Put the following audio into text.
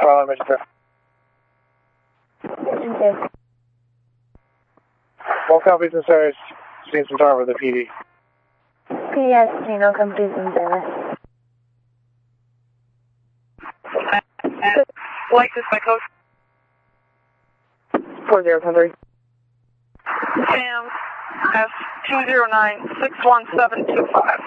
Well, Mission 2. Mission 2. Both copies and service. Seen some tar with the PD. Yes, no companies in service. Like this by code. 4073. Sam S 209-61725.